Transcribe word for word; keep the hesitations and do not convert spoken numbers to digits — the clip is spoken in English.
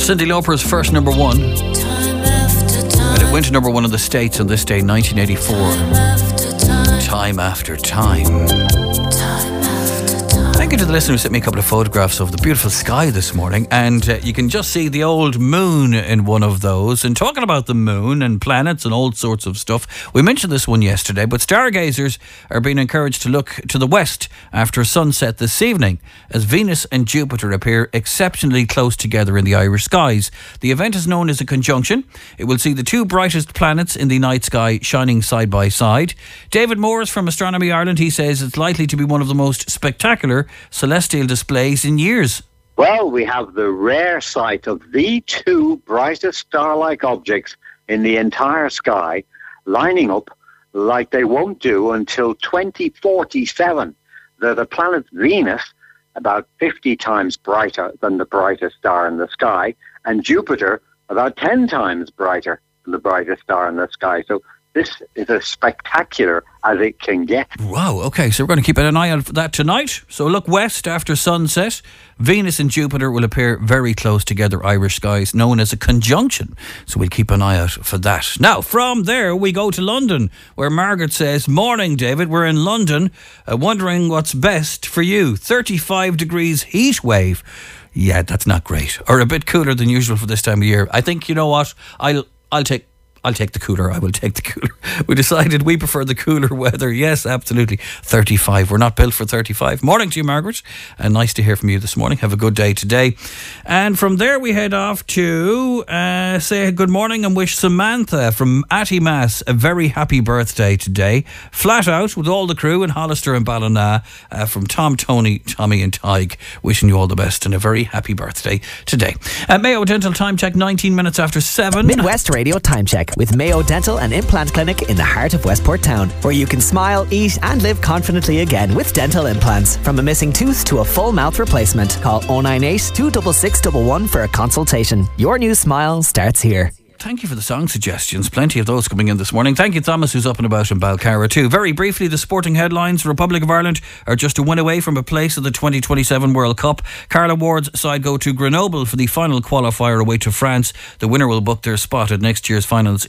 Cyndi Lauper's first number one. And it went to number one in the States on this day, nineteen eighty-four. Time After Time. Thank you to the listener who sent me a couple of photographs of the beautiful sky this morning, and uh, you can just see the old moon in one of those. And talking about the moon and planets and all sorts of stuff, we mentioned this one yesterday, but stargazers are being encouraged to look to the west after sunset this evening as Venus and Jupiter appear exceptionally close together in the Irish skies. The event is known as a conjunction. It will see the two brightest planets in the night sky shining side by side. David Moores from Astronomy Ireland, he says it's likely to be one of the most spectacular celestial displays in years. Well, we have the rare sight of the two brightest star-like objects in the entire sky lining up like they won't do until twenty forty-seven. They're the planet Venus, about fifty times brighter than the brightest star in the sky, and Jupiter, about ten times brighter than the brightest star in the sky. So this is as spectacular as it can get. Wow, okay, so we're going to keep an eye on that tonight. So look west after sunset. Venus and Jupiter will appear very close together, Irish skies, known as a conjunction. So we'll keep an eye out for that. Now, from there, we go to London, where Margaret says, "Morning, David, we're in London, uh, wondering what's best for you. thirty-five degrees heat wave." Yeah, that's not great. Or a bit cooler than usual for this time of year. I think, you know what, I'll I'll take... I'll take the cooler. I will take the cooler. We decided we prefer the cooler weather. Yes, absolutely. thirty-five. We're not built for thirty-five. Morning to you, Margaret. And nice to hear from you this morning. Have a good day today. And from there we head off to uh, say good morning and wish Samantha from Attimass a very happy birthday today. Flat out with all the crew in Hollister and Ballina, uh, from Tom, Tony, Tommy and Tig. Wishing you all the best and a very happy birthday today. Uh, Mayo Dental Time Check, nineteen minutes after seven. Midwest Radio Time Check with Mayo Dental and Implant Clinic in the heart of Westport Town, where you can smile, eat and live confidently again with dental implants. From a missing tooth to a full mouth replacement, call oh nine eight, two six six one one for a consultation. Your new smile starts here. Thank you for the song suggestions. Plenty of those coming in this morning. Thank you, Thomas, who's up and about in Balcarra too. Very briefly, the sporting headlines. Republic of Ireland are just a win away from a place at the twenty twenty-seven World Cup. Carla Ward's side go to Grenoble for the final qualifier away to France. The winner will book their spot at next year's finals